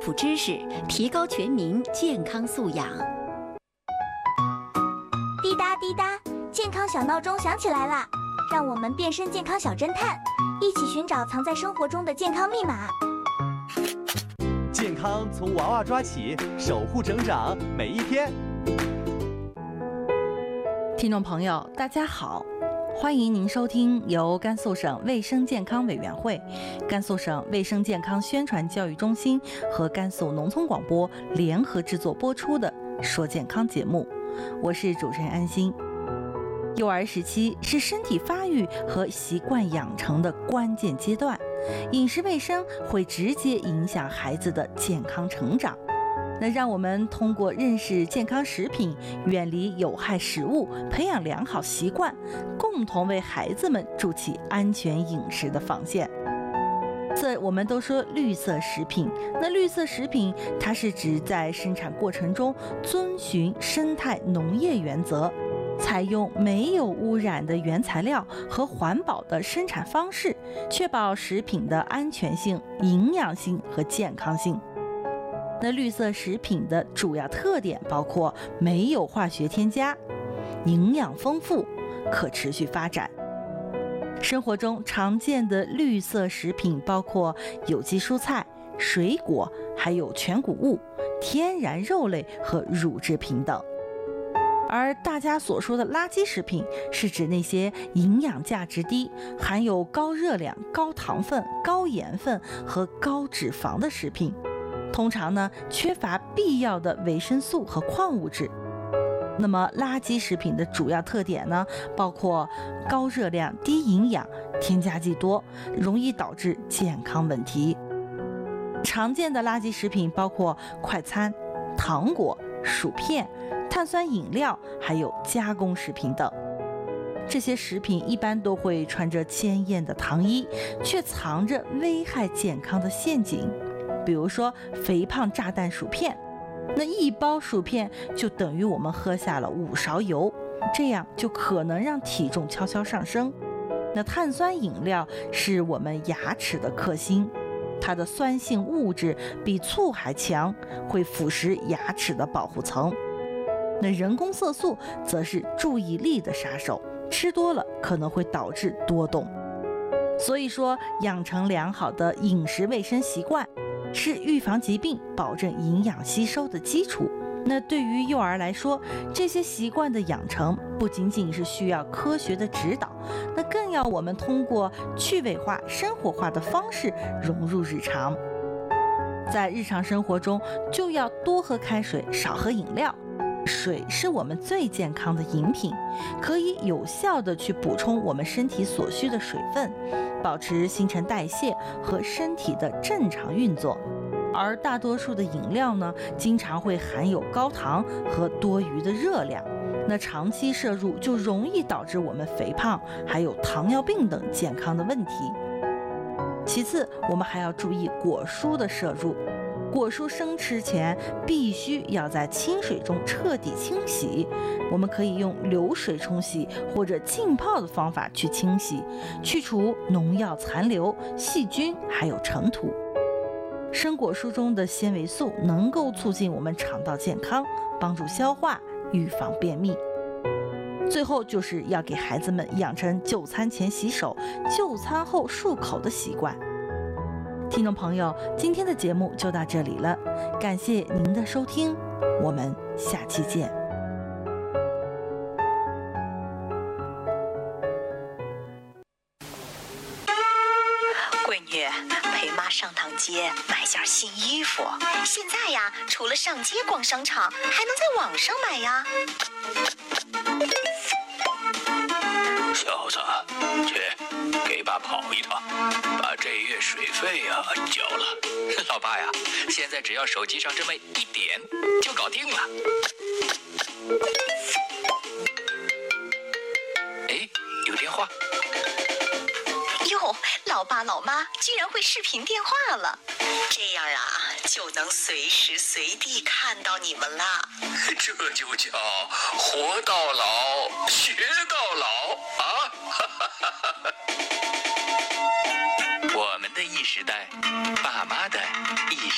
普知识，提高全民健康素养。 滴答滴答，健康小闹钟响起来了，让我们变身健康小侦探，一起寻找藏在生活中的健康密码。 健康从娃娃抓起，守护成长每一天。 听众朋友，大家好，欢迎您收听由甘肃省卫生健康委员会、甘肃省卫生健康宣传教育中心和甘肃农村广播联合制作播出的《说健康》节目，我是主持人安心。幼儿时期是身体发育和习惯养成的关键阶段，饮食卫生会直接影响孩子的健康成长。那让我们通过认识健康食品，远离有害食物，培养良好习惯，共同为孩子们筑起安全饮食的防线。我们都说绿色食品，那绿色食品它是指在生产过程中遵循生态农业原则，采用没有污染的原材料和环保的生产方式，确保食品的安全性、营养性和健康性。那绿色食品的主要特点包括没有化学添加、营养丰富、可持续发展。生活中常见的绿色食品包括有机蔬菜、水果，还有全谷物、天然肉类和乳制品等。而大家所说的垃圾食品是指那些营养价值低、含有高热量、高糖分、高盐分和高脂肪的食品，通常呢缺乏必要的维生素和矿物质。那么垃圾食品的主要特点呢，包括高热量、低营养、添加剂多，容易导致健康问题。常见的垃圾食品包括快餐、糖果、薯片、碳酸饮料，还有加工食品等。这些食品一般都会穿着鲜艳的糖衣，却藏着危害健康的陷阱。比如说肥胖炸弹薯片，那一包薯片就等于我们喝下了5勺油，这样就可能让体重悄悄上升。那碳酸饮料是我们牙齿的克星，它的酸性物质比醋还强，会腐蚀牙齿的保护层。那人工色素则是注意力的杀手，吃多了可能会导致多动。所以说，养成良好的饮食卫生习惯是预防疾病、保证营养吸收的基础。那对于幼儿来说，这些习惯的养成不仅仅是需要科学的指导，那更要我们通过趣味化、生活化的方式融入日常。在日常生活中，就要多喝开水，少喝饮料。水是我们最健康的饮品，可以有效地去补充我们身体所需的水分，保持新陈代谢和身体的正常运作。而大多数的饮料呢，经常会含有高糖和多余的热量，那长期摄入就容易导致我们肥胖，还有糖尿病等健康的问题。其次，我们还要注意果蔬的摄入。果蔬生吃前必须要在清水中彻底清洗，我们可以用流水冲洗或者浸泡的方法去清洗，去除农药残留、细菌还有尘土。生果蔬中的纤维素能够促进我们肠道健康，帮助消化，预防便秘。最后就是要给孩子们养成就餐前洗手、就餐后漱口的习惯。听众朋友，今天的节目就到这里了，感谢您的收听，我们下期见。 闺女，陪妈上趟街买件新衣服。现在呀，除了上街逛商场，还能在网上买呀。 小子，去给爸跑一趟，把这月水费呀交了。老爸呀，现在只要手机上这么一点就搞定了。哎，有电话。 哟，老爸老妈居然会视频电话了，这样啊就能随时随地看到你们啦。 这就叫活到老学到老啊！我们的 E 时代，爸妈的 E